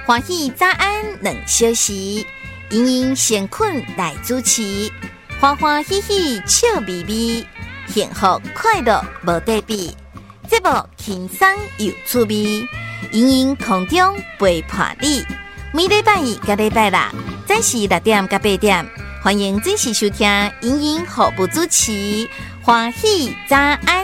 欢喜早安两小时，盈盈闲困来主持，欢欢喜喜笑眯眯，幸福快乐无对比。节目轻松有趣味，盈盈空中陪伴你。每礼拜一甲礼拜六，早时6点甲8点，欢迎准时收听盈盈服务主持，欢喜早安。